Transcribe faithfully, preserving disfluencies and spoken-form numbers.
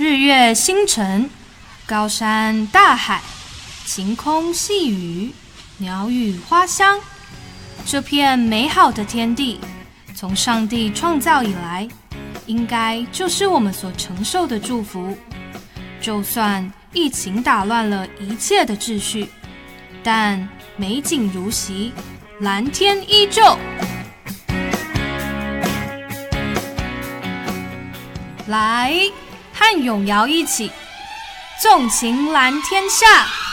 日月星辰，高山大海，晴空细雨，鸟语花香。这片美好的天地，从上帝创造以来，应该就是我们所承受的祝福。就算疫情打乱了一切的秩序，但美景如昔，蓝天依旧。来，和永尧一起纵情蓝天下。